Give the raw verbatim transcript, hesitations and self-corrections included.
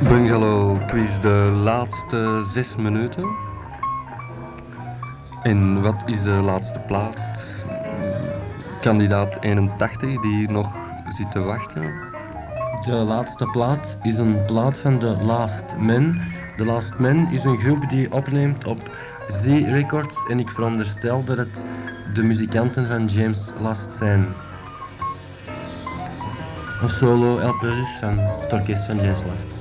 Bungalow quiz, de laatste zes minuten. En wat is de laatste plaat? Kandidaat eenentachtig die nog zit te wachten. De laatste plaat is een plaat van The Last Men. The Last Men is een groep die opneemt op Z Records en ik veronderstel dat het de muzikanten van James Last zijn. Een solo L P dus van het orkest van James Last.